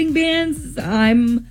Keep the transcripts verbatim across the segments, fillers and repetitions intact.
bands, I'm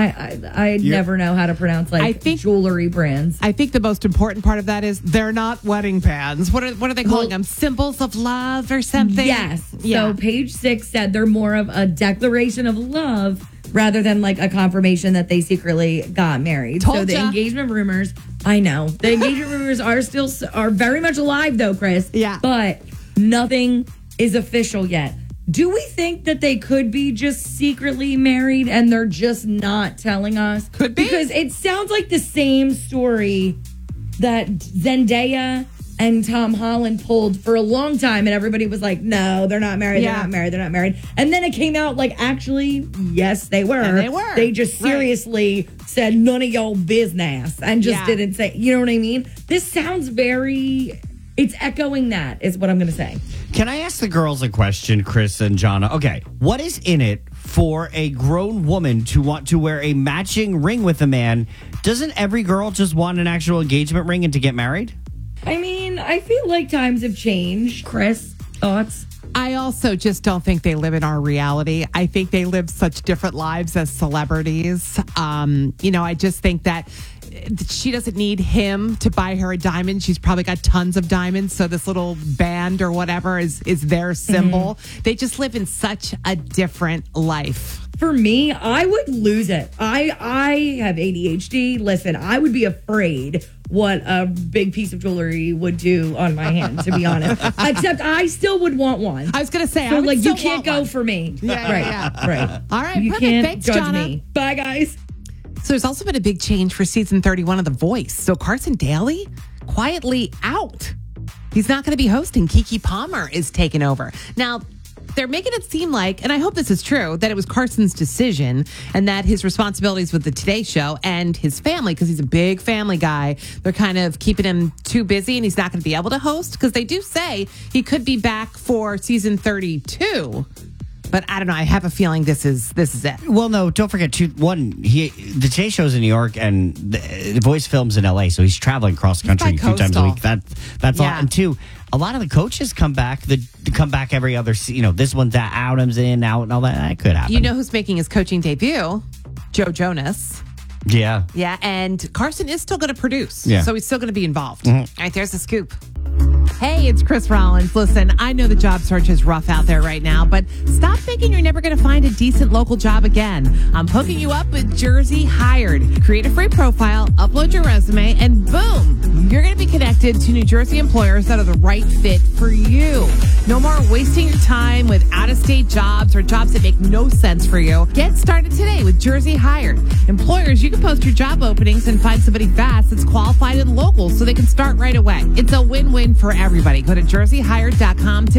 I I, I never know how to pronounce like I think, jewelry brands. I think the most important part of that is they're not wedding bands. What are what are they calling Well, them? Symbols of love or something? Yes. Yeah. So page six said they're more of a declaration of love rather than like a confirmation that they secretly got married. Told so the ya. engagement rumors, I know. The engagement rumors are still are very much alive though, Chris. Yeah. But nothing is official yet. Do we think that they could be just secretly married and they're just not telling us? Could be. Because it sounds like the same story that Zendaya and Tom Holland pulled for a long time, and everybody was like, no, they're not married, Yeah. they're not married, they're not married. And then it came out like, actually, yes, they were. And they were. They just Right. seriously said none of y'all business and just Yeah. didn't say, you know what I mean? This sounds very, it's echoing that is what I'm going to say. Can I ask the girls a question, Chris and Jonna? Okay, what is in it for a grown woman to want to wear a matching ring with a man? Doesn't every girl just want an actual engagement ring and to get married? I mean, I feel like times have changed. Chris, thoughts? I also just don't think they live in our reality. I think they live such different lives as celebrities. Um, you know, I just think that she doesn't need him to buy her a diamond. She's probably got tons of diamonds. So this little band or whatever is, is their symbol. Mm-hmm. They just live in such a different life. For me, I would lose it. I I have A D H D. Listen, I would be afraid what a big piece of jewelry would do on my hand, to be honest. Except I still would want one. I was going to say, so I would like still you can't want go one. for me. Yeah, right, yeah. right. All right, you perfect. can't Thanks, judge Jonna. me. Bye, guys. So there's also been a big change for season thirty-one of The Voice. So Carson Daly quietly out. He's not going to be hosting. Keke Palmer is taking over. Now, they're making it seem like, and I hope this is true, that it was Carson's decision and that his responsibilities with the Today Show and his family, because he's a big family guy, they're kind of keeping him too busy and he's not going to be able to host, because they do say he could be back for season thirty-two. But I don't know. I have a feeling this is this is it. Well, no, don't forget, two, one, he the Today Show's in New York and the, the Voice films in L A, so he's traveling across the country a few times a week. That That's Yeah. all. And two, a lot of the coaches come back, the come back every other, se- you know, this one's out, Adam's in, out, and all that. That could happen. You know who's making his coaching debut? Joe Jonas. Yeah. Yeah, and Carson is still going to produce. Yeah. So he's still going to be involved. All right, there's the scoop. Hey, it's Chris Rollins. Listen, I know the job search is rough out there right now, but stop thinking you're never going to find a decent local job again. I'm hooking you up with Jersey Hired. Create a free profile, upload your resume, and boom, you're going to be connected to New Jersey employers that are the right fit for you. No more wasting your time with out-of-state jobs or jobs that make no sense for you. Get started today with Jersey Hired. Employers, you can post your job openings and find somebody fast that's qualified and local so they can start right away. It's a win-win for everybody. Go to jersey hired dot com today.